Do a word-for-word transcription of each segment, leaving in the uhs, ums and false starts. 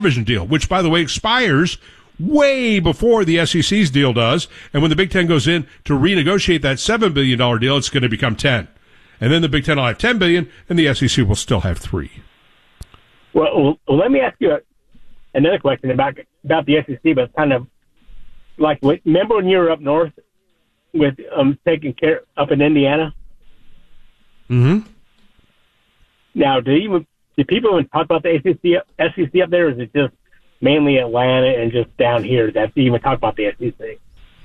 television deal, which, by the way, expires way before the S E C's deal does. And when the Big Ten goes in to renegotiate that seven billion dollars deal, it's going to become ten. And then the Big Ten will have ten billion dollars, and the S E C will still have three. Well, well let me ask you a, another question about about the S E C, but it's kind of like, remember when you were up north with um, taking care up in Indiana? Mm-hmm. Now, do you do people even talk about the S E C, S E C up there, or is it just mainly Atlanta and just down here that you even talk about the S E C?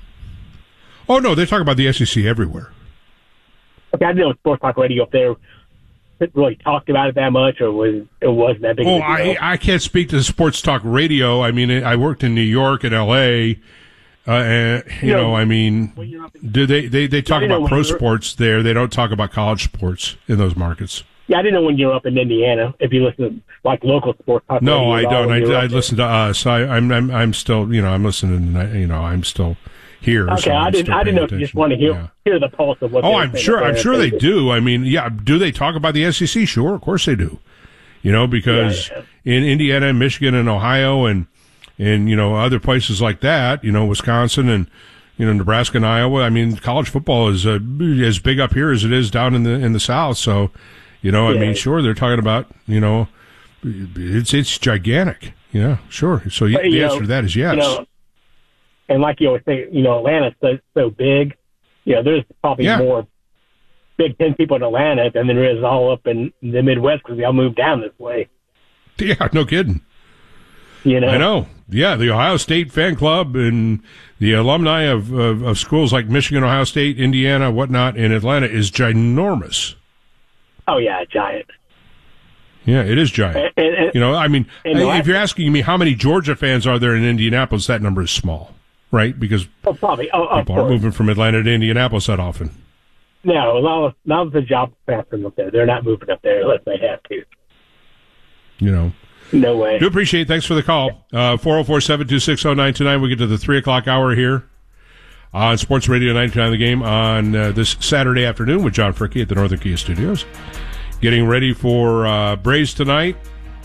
Oh, no, they talk about the S E C everywhere. Okay, I didn't know Sports Talk Radio up there really talked about it that much, or was it wasn't that big oh, of a deal? I, I can't speak to Sports Talk Radio. I mean, I worked in New York and L A, uh, and, you, you know, know, I mean, do they, they, they talk about pro sports there. They don't talk about college sports in those markets. Yeah, I didn't know when you were up in Indiana, if you listen to, like, local sports talk. No, I don't. I, I listen to us. I, I'm, I'm, I'm still, you know, I'm listening, you know, I'm still here. Okay, so I didn't, I didn't know attention. if you just want to hear, yeah. hear the pulse of what Oh, I'm sure, I'm sure they do. I mean, yeah, do they talk about the S E C? Sure, of course they do. You know, because yeah, yeah. in Indiana and Michigan and Ohio and, and, you know, other places like that, you know, Wisconsin and, you know, Nebraska and Iowa, I mean, college football is uh, as big up here as it is down in the, in the South. So, you know, I yeah. mean, sure, they're talking about, you know, it's it's gigantic. Yeah, sure. So but, the answer know, to that is yes. You know, and like you always say, you know, Atlanta's so, so big. You know, there's probably yeah. more Big Ten people in Atlanta than there is all up in the Midwest because we all moved down this way. Yeah, no kidding. You know, I know. Yeah, the Ohio State fan club and the alumni of, of, of schools like Michigan, Ohio State, Indiana, whatnot in Atlanta is ginormous. Oh, yeah, giant. Yeah, it is giant. And, and, you know, I mean, if last, you're asking me how many Georgia fans are there in Indianapolis, that number is small, right? Because oh, probably. Oh, people aren't moving from Atlanta to Indianapolis that often. No, a lot of, a lot of the job passing up there. They're not moving up there unless they have to. You know. No way. Do appreciate it. Thanks for the call. Uh, four oh four, seven two six, oh nine two nine. We get to the three o'clock hour here on Sports Radio ninety-nine The Game on uh, this Saturday afternoon with John Fricke at the Northern Kia Studios. Getting ready for uh, Braves tonight.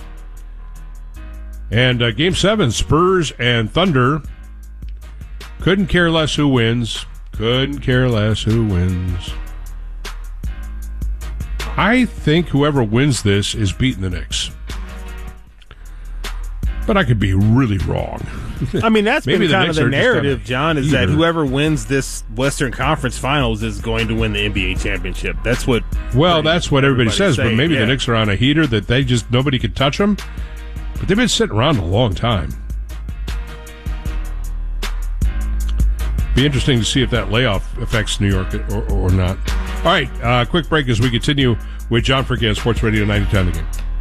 And uh, Game seven, Spurs and Thunder. Couldn't care less who wins. Couldn't care less who wins. I think whoever wins this is beating the Knicks. But I could be really wrong. I mean, that's been kind of the narrative, kind of John, is either. that whoever wins this Western Conference Finals is going to win the N B A championship. That's what. Well, that's what everybody says, saying. but maybe yeah. the Knicks are on a heater that they just, nobody could touch them. But they've been sitting around a long time. Be interesting to see if that layoff affects New York or, or not. All right, uh, quick break as we continue with John Fricke on Sports Radio ninety-nine The Game.